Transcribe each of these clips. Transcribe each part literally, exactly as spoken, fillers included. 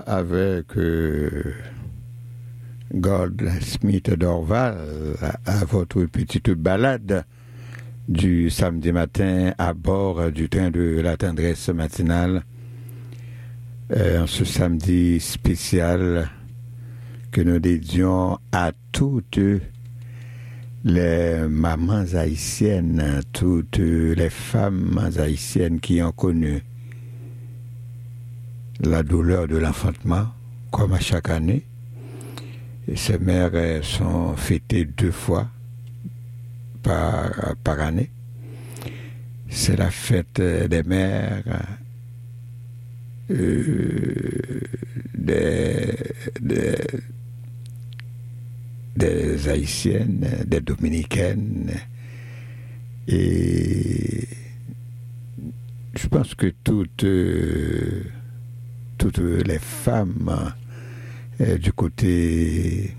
avec euh, Goldsmith Dorval à votre petite balade du samedi matin à bord du train de la tendresse matinale. Euh, ce samedi spécial que nous dédions à toutes les mamans haïtiennes, toutes les femmes haïtiennes qui ont connu la douleur de l'enfantement, comme à chaque année. Et ces mères sont fêtées deux fois par, par année. C'est la fête des mères, euh, des, des, des haïtiennes, des dominicaines. Et je pense que toutes... Euh, toutes les femmes euh, du côté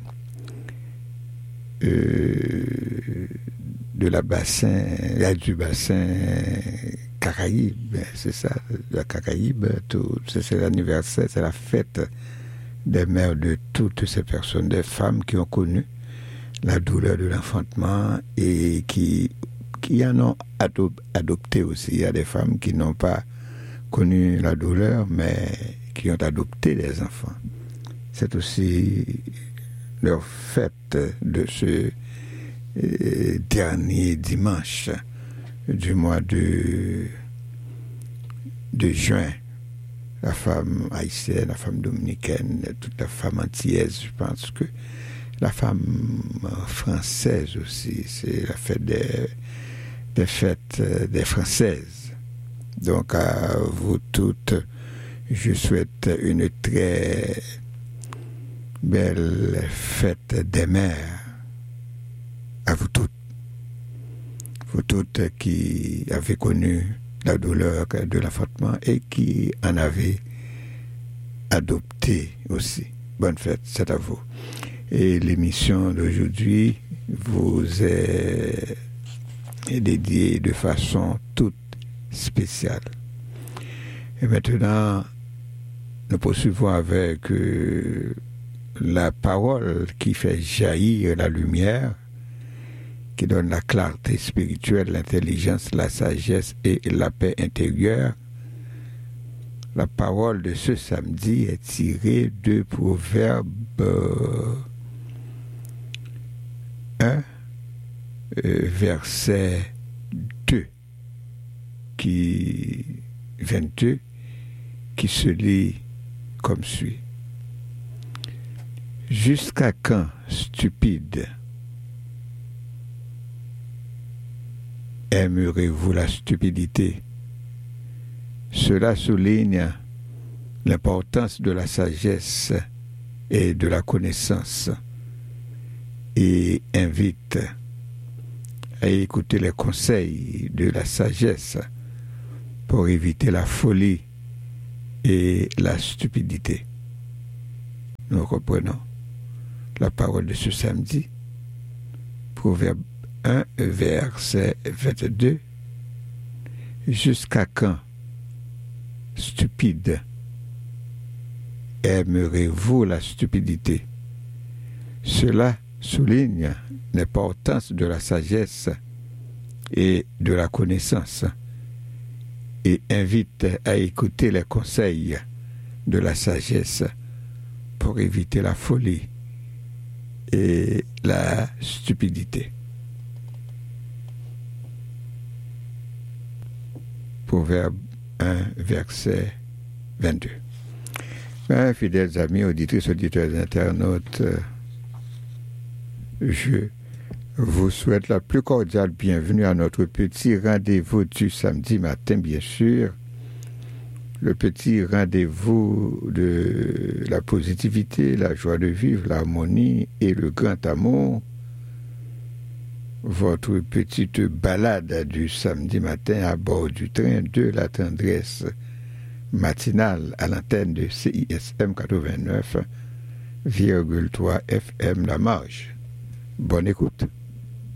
euh, de la bassin, là, du bassin Caraïbe, c'est ça, la Caraïbe, tout, c'est, c'est l'anniversaire, c'est la fête des mères de toutes ces personnes, des femmes qui ont connu la douleur de l'enfantement et qui, qui en ont adop- adopté aussi. Il y a des femmes qui n'ont pas connu la douleur, mais qui ont adopté des enfants. C'est aussi leur fête de ce euh, dernier dimanche du mois de, de juin. La femme haïtienne, la femme dominicaine, toute la femme antillaise, je pense que la femme française aussi, c'est la fête des, des fêtes des Françaises. Donc à vous toutes, je souhaite une très belle fête des mères à vous toutes. Vous toutes qui avez connu la douleur de l'enfantement et qui en avez adopté aussi. Bonne fête, c'est à vous. Et l'émission d'aujourd'hui vous est dédiée de façon toute spéciale. Et maintenant, nous poursuivons avec euh, la parole qui fait jaillir la lumière, qui donne la clarté spirituelle, l'intelligence, la sagesse et la paix intérieure. La parole de ce samedi est tirée de Proverbe un, euh, verset deux, qui vingt-deux, qui se lit comme suit. Jusqu'à quand, stupide, aimerez-vous la stupidité? Cela souligne l'importance de la sagesse et de la connaissance et invite à écouter les conseils de la sagesse pour éviter la folie et la stupidité. Nous reprenons la parole de ce samedi, Proverbe un, verset vingt-deux. Jusqu'à quand, stupide, aimerez-vous la stupidité? Cela souligne l'importance de la sagesse et de la connaissance et invite à écouter les conseils de la sagesse pour éviter la folie et la stupidité. Proverbe un, verset vingt-deux. Ben, fidèles amis, auditrices, auditeurs, internautes, je vous souhaite la plus cordiale bienvenue à notre petit rendez-vous du samedi matin, bien sûr. Le petit rendez-vous de la positivité, la joie de vivre, l'harmonie et le grand amour. Votre petite balade du samedi matin à bord du train de la tendresse matinale à l'antenne de C I S M quatre-vingt-neuf virgule trois F M La Marge. Bonne écoute.